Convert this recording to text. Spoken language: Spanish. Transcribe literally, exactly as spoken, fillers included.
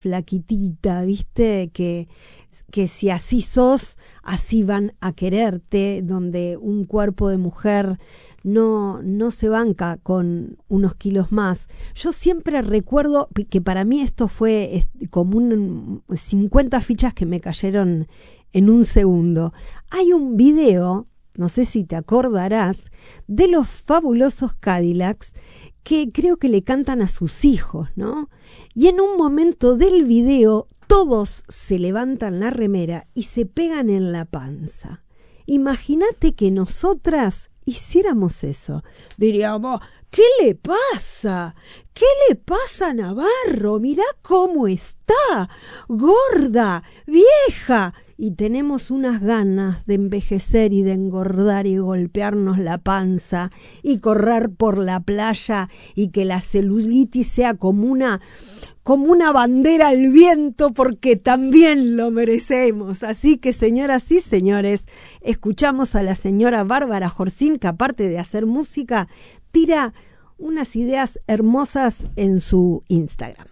flaquitita, ¿viste? Que, que si así sos, así van a quererte, donde un cuerpo de mujer no, no se banca con unos kilos más. Yo siempre recuerdo que para mí esto fue como un cincuenta fichas que me cayeron en un segundo. Hay un video, no sé si te acordarás, de los Fabulosos Cadillacs, que creo que le cantan a sus hijos, ¿no? Y en un momento del video todos se levantan la remera y se pegan en la panza. Imagínate que nosotras hiciéramos eso. Diríamos, ¿qué le pasa? ¿Qué le pasa a Navarro? Mirá cómo está, gorda, vieja. Y tenemos unas ganas de envejecer y de engordar y golpearnos la panza y correr por la playa y que la celulitis sea como una, como una bandera al viento, porque también lo merecemos. Así que, señoras y señores, escuchamos a la señora Bárbara Jorcín, que aparte de hacer música, tira unas ideas hermosas en su Instagram.